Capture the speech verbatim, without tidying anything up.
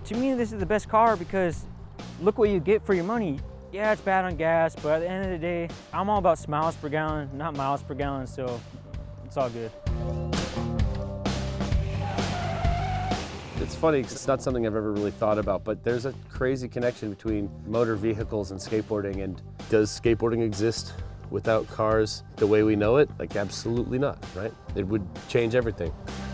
To me, this is the best car because look what you get for your money. Yeah, it's bad on gas, but at the end of the day, I'm all about miles per gallon, not miles per gallon, so it's all good. It's funny because it's not something I've ever really thought about, but there's a crazy connection between motor vehicles and skateboarding. And does skateboarding exist without cars the way we know it? Like, absolutely not, right? It would change everything.